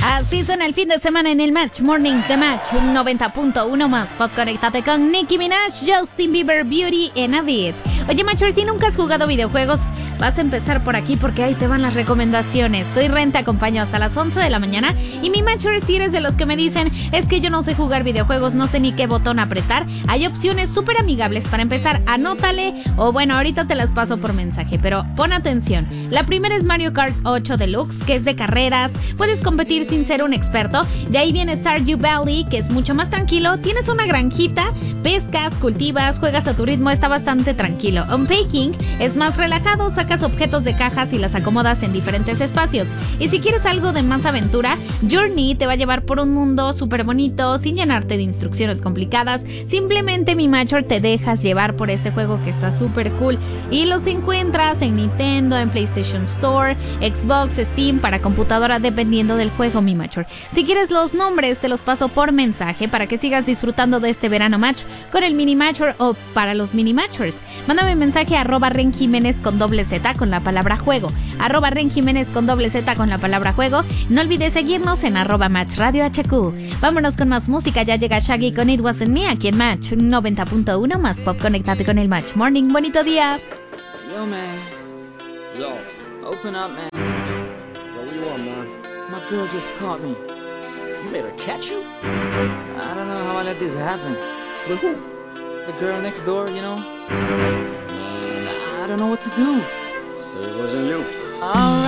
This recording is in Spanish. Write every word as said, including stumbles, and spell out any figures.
Así suena el fin de semana en el Match Morning de Match noventa punto uno más pop. Conéctate con Nicki Minaj, Justin Bieber, Beauty and a Bit. Oye, Matcher, si nunca has jugado videojuegos, vas a empezar por aquí porque ahí te van las recomendaciones. Soy Ren, te acompaño hasta las once de la mañana. Y mi Matcher, si eres de los que me dicen, es que yo no sé jugar videojuegos, no sé ni qué botón apretar, hay opciones súper amigables para empezar. Anótale, o bueno, ahorita te las paso por mensaje, pero pon atención. La primera es Mario Kart ocho Deluxe, que es de carreras, puedes competir sin ser un experto. De ahí viene Stardew Valley, que es mucho más tranquilo, tienes una granjita, pescas, cultivas, juegas a tu ritmo, está bastante tranquilo. Unpacking es más relajado, sacas objetos de cajas y las acomodas en diferentes espacios. Y si quieres algo de más aventura, Journey te va a llevar por un mundo súper bonito, sin llenarte de instrucciones complicadas. Simplemente, mi Matcher, te dejas llevar por este juego que está súper cool. Y los encuentras en Nintendo, en PlayStation Store, Xbox, Steam, para computadora, dependiendo del juego, mi Matcher. Si quieres los nombres, te los paso por mensaje para que sigas disfrutando de este verano match con el mini Matcher o para los mini Matchers. Mándame mensaje a arroba Ren Jiménez con doble Z con la palabra juego. Arroba Ren Jiménez con doble Z con la palabra juego. No olvides seguirnos en arroba Match Radio H Q. Vámonos con más música. Ya llega Shaggy con It Wasn't Me aquí en Match noventa punto uno más pop. Conéctate con el Match Morning. Bonito día. Yo, man. Yo. Open up, man. Yo, what you want, man? My girl just caught me. You made her catch you? I don't know how I let this happen. With who? The girl next door, you know? I don't know what to do. So it wasn't you. Alright.